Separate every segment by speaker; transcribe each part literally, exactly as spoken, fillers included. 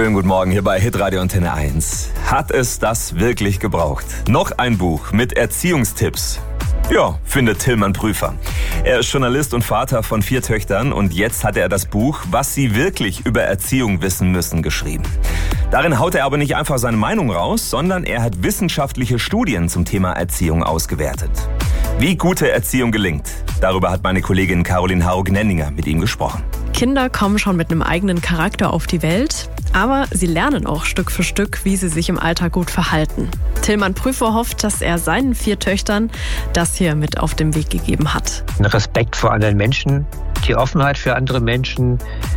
Speaker 1: Schönen guten Morgen hier bei Hitradio Antenne eins. Hat es das wirklich gebraucht? Noch ein Buch mit Erziehungstipps. Ja, findet Tillmann Prüfer. Er ist Journalist und Vater von vier Töchtern und jetzt hat er das Buch "Was Sie wirklich über Erziehung wissen müssen" geschrieben. Darin haut er aber nicht einfach seine Meinung raus, sondern er hat wissenschaftliche Studien zum Thema Erziehung ausgewertet. Wie gute Erziehung gelingt, darüber hat meine Kollegin Caroline Haug-Nenninger mit ihm gesprochen.
Speaker 2: Kinder kommen schon mit einem eigenen Charakter auf die Welt, aber sie lernen auch Stück für Stück, wie sie sich im Alltag gut verhalten. Tillmann Prüfer hofft, dass er seinen vier Töchtern das hier mit auf den Weg gegeben hat.
Speaker 3: Respekt vor anderen Menschen, die Offenheit für andere Menschen,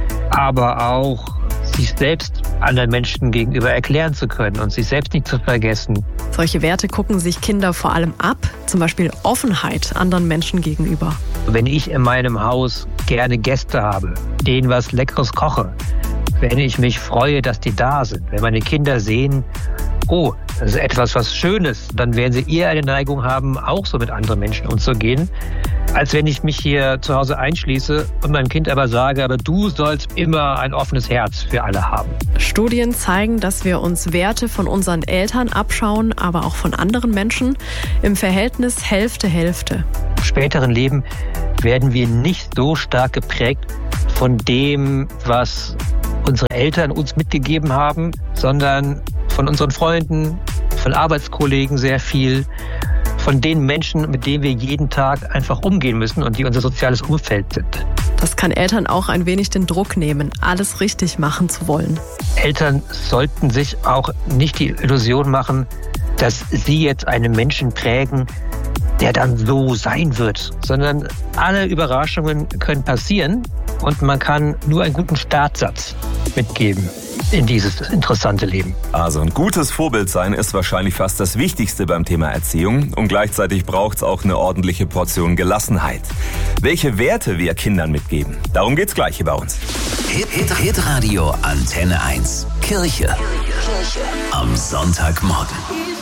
Speaker 3: aber auch sich selbst anderen Menschen gegenüber erklären zu können und sich selbst nicht zu vergessen.
Speaker 2: Solche Werte gucken sich Kinder vor allem ab, zum Beispiel Offenheit anderen Menschen gegenüber.
Speaker 3: Wenn ich in meinem Haus gerne Gäste habe, denen was Leckeres koche, wenn ich mich freue, dass die da sind, wenn meine Kinder sehen, oh, das ist etwas, was Schönes, dann werden sie eher eine Neigung haben, auch so mit anderen Menschen umzugehen, als wenn ich mich hier zu Hause einschließe und meinem Kind aber sage, aber du sollst immer ein offenes Herz für alle haben.
Speaker 2: Studien zeigen, dass wir uns Werte von unseren Eltern abschauen, aber auch von anderen Menschen im Verhältnis Hälfte, Hälfte.
Speaker 3: Im späteren Leben werden wir nicht so stark geprägt von dem, was unsere Eltern uns mitgegeben haben, sondern von unseren Freunden, von Arbeitskollegen sehr viel, von den Menschen, mit denen wir jeden Tag einfach umgehen müssen und die unser soziales Umfeld sind.
Speaker 2: Das kann Eltern auch ein wenig den Druck nehmen, alles richtig machen zu wollen.
Speaker 3: Eltern sollten sich auch nicht die Illusion machen, dass sie jetzt einen Menschen prägen, der dann so sein wird, sondern alle Überraschungen können passieren und man kann nur einen guten Startsatz mitgeben in dieses interessante Leben.
Speaker 1: Also ein gutes Vorbild sein ist wahrscheinlich fast das Wichtigste beim Thema Erziehung und gleichzeitig braucht es auch eine ordentliche Portion Gelassenheit. Welche Werte wir Kindern mitgeben, darum geht's gleich hier bei uns.
Speaker 4: Hit, Hit, Hitradio Antenne eins. Kirche. Kirche. Am Sonntagmorgen.